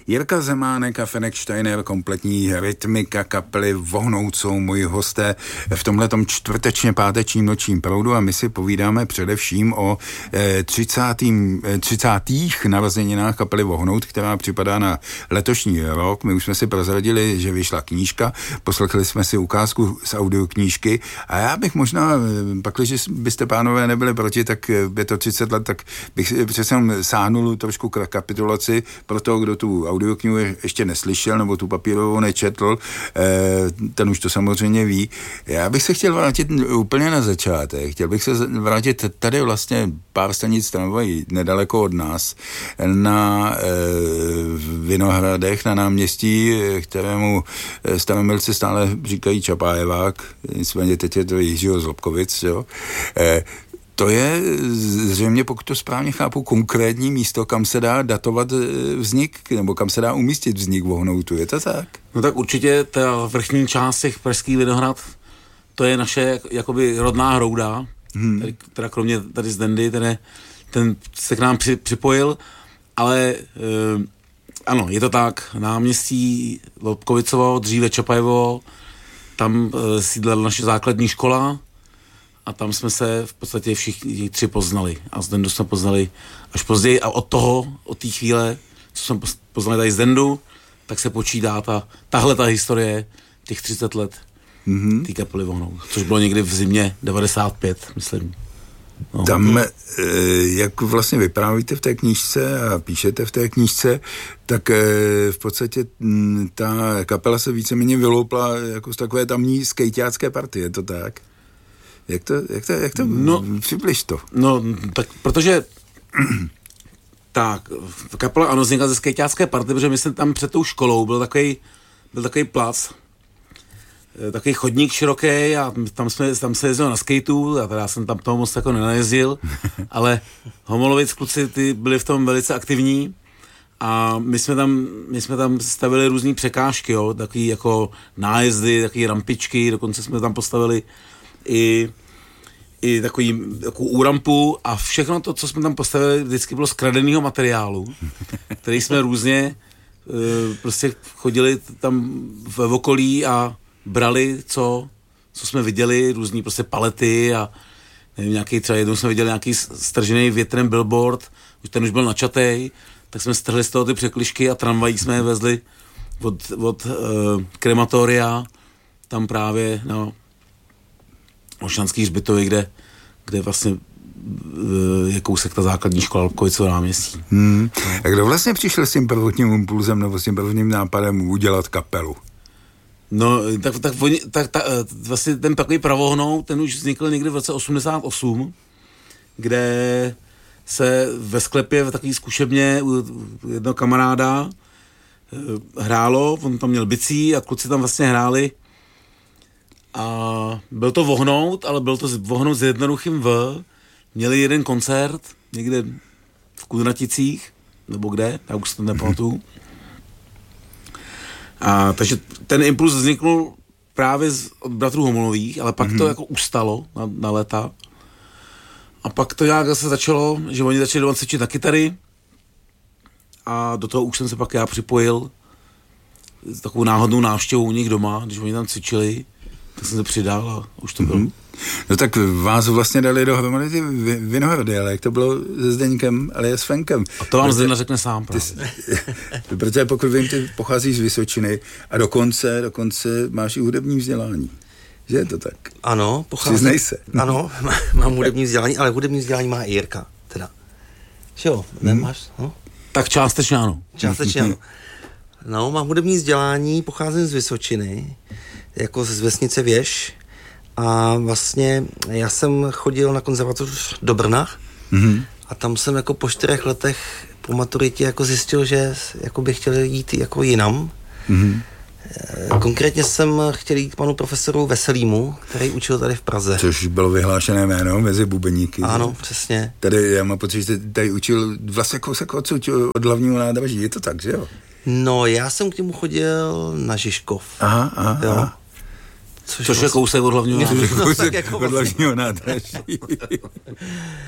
Jirka Zemánek a Fenek Steiner, kompletní rytmika kapely Vohnout jsou moji hosté v tomhletom čtvrtečně pátečním nočním proudu a my si povídáme především o 30. narozeninách kapely Vohnout, která připadá na letošní rok. My už jsme si prozradili, že vyšla knížka, poslechli jsme si ukázku z audioknížky a já bych možná, pakliže byste pánové nebyli proti, tak je to 30 let, tak bych přece sáhnul trošku k rekapitulaci pro toho, kdo tu audioknihu ještě neslyšel nebo tu papírovou nečetl, ten už to samozřejmě ví. Já bych se chtěl vrátit úplně na začátek. Chtěl bych se vrátit tady vlastně pár stanic tramvají nedaleko od nás na Vinohradech, na náměstí, kterému staromilci stále říkají Čapájevák, nicméně teď je to Jiřího z Lobkovic, jo. To je zřejmě, pokud to správně chápu, konkrétní místo, kam se dá datovat vznik, nebo kam se dá umístit vznik Vohnoutu, je to tak? No tak určitě ta vrchní část těch pražských Vinohrad, to je naše jakoby rodná hrouda, která kromě tady z Dendy, ten se k nám připojil, ale ano, je to tak, náměstí Lobkovicovo, dříve Čapajevo, tam sídlela naše základní škola, a tam jsme se v podstatě všichni tři poznali. A Zdendu jsme poznali až později. A od té chvíle, co jsme poznali tady Zdendu, tak se počítá tahle historie těch 30 let té kapely Vohnout. Což bylo někdy v zimě 95, myslím. No. Tam, jak vlastně vyprávíte v té knížce a píšete v té knížce, tak v podstatě ta kapela se víceméně vyloupla jako z takové tamní skejťácké partie, je to tak? Jak to přibliž to? No, tak protože tak, kapela ano vznikla ze skejťácké party, protože my jsme tam před tou školou, byl takový plac, takový chodník široký a tam se jezdilo na skateu, a teda jsem tam toho moc jako nenajezdil, ale Homolovic kluci, ty byli v tom velice aktivní a my jsme tam stavili různý překážky, jo, takový jako nájezdy, takový rampičky, dokonce jsme tam postavili i takovou úrampu a všechno to, co jsme tam postavili, vždycky bylo z kradeného materiálu, který jsme různě prostě chodili tam v okolí a brali, co jsme viděli, různý prostě palety a nevím, nějaký třeba jednou jsme viděli nějaký stržený větrem billboard, ten už byl načatej, tak jsme strhli z toho ty překližky a tramvají jsme vezli od krematoria tam právě Ošanský hřbitovy, kde vlastně je kousek ta základní škola Lobkovicovo náměstí. A kdo vlastně přišel s tím prvotním impulzem nebo s tím prvním nápadem udělat kapelu? No, tak vlastně ten takový Pravohnout, ten už vznikl někdy v roce 88, kde se ve sklepě v takový zkušebně u jednoho kamaráda hrálo, on tam měl bicí a kluci tam vlastně hráli. A byl to Vohnout, ale byl to Vohnout s jednoduchým V. Měli jeden koncert někde v Kunraticích, nebo kde, já už se to nepamatuju. A takže ten impuls vzniknul právě od bratrů Homolových, ale pak to jako ustalo na léta. A pak to nějak zase začalo, že oni začali doma cvičit na kytary a do toho už jsem se pak já připojil s takovou náhodnou návštěvou u nich doma, když oni tam cvičili, tak jsem se přidal a už to bylo. No tak vás vlastně dali dohromady ty Vinohrady, ale jak to bylo se Zdeňkem, ale je s Fenkem. A to vám Zdeňka řekne sám právě. Protože pokud vím, ty pocházíš z Vysočiny a dokonce máš i hudební vzdělání. Že je to tak? Ano, pocházím. Přiznej se. Ano, mám hudební vzdělání, ale hudební vzdělání má i Jirka, teda. Že jo, nemáš? No? Tak částečně ano. Částečně ano. No, mám hudební vzdělání, pocházím z Vysočiny, jako z vesnice Věž. A vlastně já jsem chodil na konzervatoř do Brna a tam jsem jako po 4 letech po maturitě jako zjistil, že jako bych chtěl jít jako jinam. Konkrétně jsem chtěl jít k panu profesoru Veselýmu, který učil tady v Praze. Což bylo vyhlášené jméno mezi bubeníky. Ano, přesně. Tady já mám pocit, že tady učil vlastně kousek odsud od hlavního nádraží, je to tak, že jo? No, já jsem k němu chodil na Žižkov. Aha. Což je kousek od hlavního nádraží. Kousek jako od hlavního nádraží.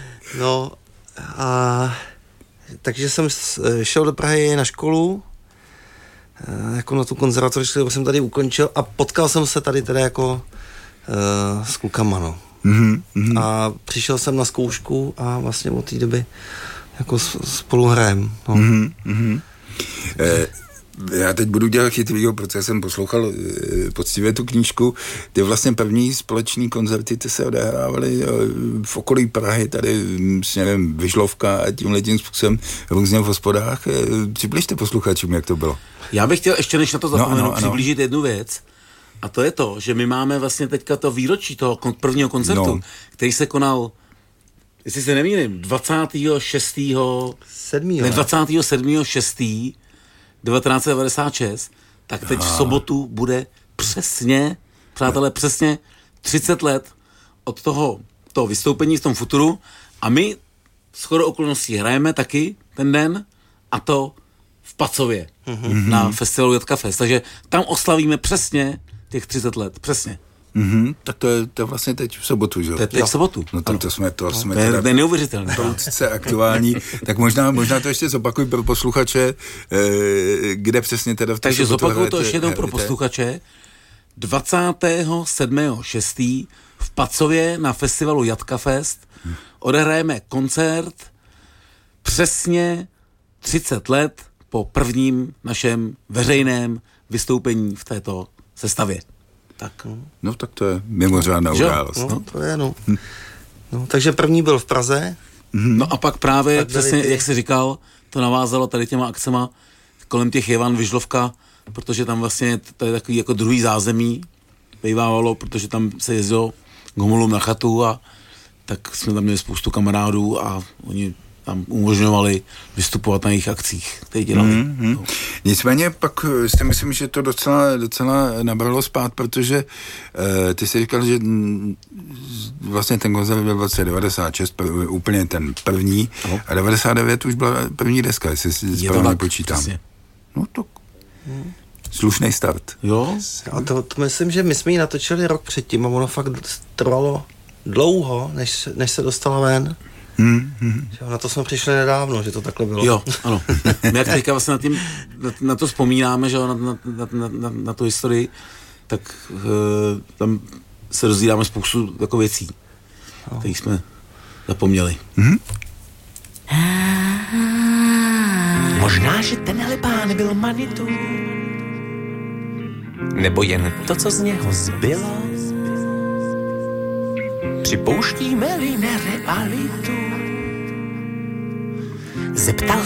No, a takže jsem šel do Prahy na školu jako na tu konzervatoř, kterou jsem tady ukončil a potkal jsem se tady teda jako s klukama, no. A přišel jsem na zkoušku a vlastně od té doby jako spolu hrajem. No. Já teď budu dělat chytrýho, protože jsem poslouchal poctivě tu knížku, ty vlastně první společný koncerty ty se odehrávaly v okolí Prahy, tady směrem Vyžlovka a tímhletím způsobem různě v hospodách. Přibližte posluchačům, jak to bylo. Já bych chtěl ještě, než na to zapomenu, přiblížit jednu věc. A to je to, že my máme vlastně teďka to výročí toho prvního koncertu, který se konal, jestli se nemýlím, 27.6.1996, tak teď v sobotu bude přesně, přátelé, přesně 30 let od toho vystoupení v tom Futuru a my shodou okolností hrajeme taky ten den a to v Pacově na festivalu Jatka Fest. Takže tam oslavíme přesně těch 30 let, přesně. Tak to je vlastně teď v sobotu, že jo? To je teď v sobotu. No tak to jsme to je neuvěřitelné. Prudce aktuální. Tak možná to ještě zopakuj pro posluchače, kde přesně teda v té Takže sobotu zopakuju to ještě jednou pro posluchače. 27.6. v Pacově na festivalu Jatka Fest odehrajeme koncert přesně 30 let po prvním našem veřejném vystoupení v této sestavě. Tak. No tak to je mimořádná událost. No, to je, no. Takže první byl v Praze. No a pak právě, přesně, jak jsi říkal, to navázalo tady těma akcema kolem těch Jevan Vyžlovka, protože tam vlastně to je takový jako druhý zázemí bývávalo, protože tam se jezdilo Gomulům na chatu a tak jsme tam měli spoustu kamarádů a oni tam umožňovali vystupovat na jejich akcích, které dělali. No. Nicméně pak si myslím, že to docela nabralo spát, protože ty jsi říkal, že vlastně ten koncert byl v roce 96, úplně ten první, a 99 už byla první deska, jestli si správně počítám. Přesně. No tak slušný start. Jo. A to myslím, že my jsme ji natočili rok předtím a ono fakt trvalo dlouho, než se dostala ven. Na to jsme přišli nedávno, že to takhle bylo. Jo, ano. My jak teďka vlastně na to vzpomínáme, že na tu historii, tak tam se dozvídáme spoustu takových věcí, které jsme zapomněli. Možná, že tenhle pán byl Manitou, nebo jen to, co z něho zbylo. Připouštíme-li nerealitu, zeptal